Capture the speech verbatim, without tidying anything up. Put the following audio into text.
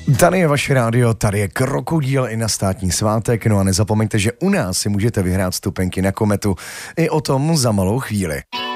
Tady je vaše rádio, tady je Krokodýl i na státní svátek, no a nezapomeňte, že u nás si můžete vyhrát vstupenky na Kometu, i o tom za malou chvíli.